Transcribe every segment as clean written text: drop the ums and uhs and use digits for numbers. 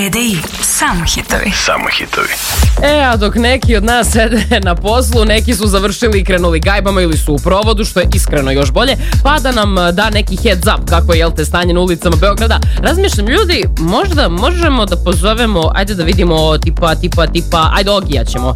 TDI, samo hitovi. Samo hitovi. A dok neki od nas sede na poslu, neki su završili i krenuli gajbama ili su u provodu, što je iskreno još bolje, pa da nam da neki heads up kako je, stanje na ulicama Beograda. Razmišljam, ljudi, možda možemo da pozovemo, ajde da vidimo, tipa, ajde Ogija ćemo.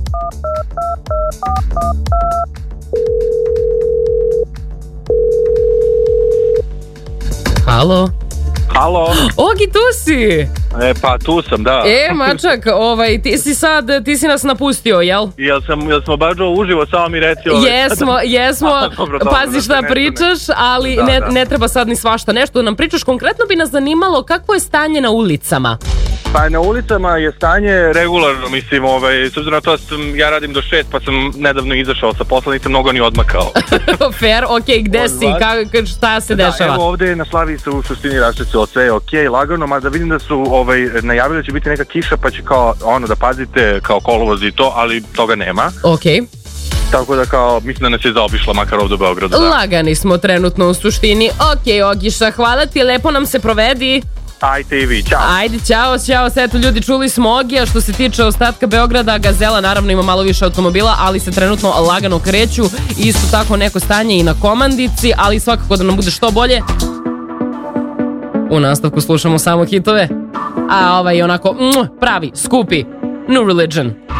Halo? Ogi, tu si? Pa tu sam, da. Mačak, ti si nas napustio, jel? Jel smo baš uživo, samo mi reci Jesmo. Dobro, pazi šta pričaš, ali ne treba sad ni svašta nešto da nam pričaš. Konkretno bi nas zanimalo kakvo je stanje na ulicama. Pa na ulicama je stanje regularno, mislim, s obzirom na to ja radim do 6, pa sam nedavno izašao sa posla, nisam mnogo ni odmakao. Fair, gde si, šta se dešava? Evo ovde na Slaviji se u suštini raščecilo, sve je lagano, mada vidim da su najavili da će biti neka kiša, pa će kao da pazite kao kolovoz i to, ali toga nema. Tako da mislim da nas je zaobišla makar ovdje u Beogradu. Lagani smo trenutno u suštini. Ogiša, hvala ti, lepo nam se provedi. Ajde i vi, čao. Ajde, čao. Eto ljudi, čuli smo Ogija. Što se tiče ostatka Beograda, Gazela naravno ima malo više automobila, ali se trenutno lagano kreću. Isto tako neko stanje i na Komandici, ali svakako da nam bude što bolje. U nastavku slušamo samo hitove. A ovaj onako pravi, skupi New Religion.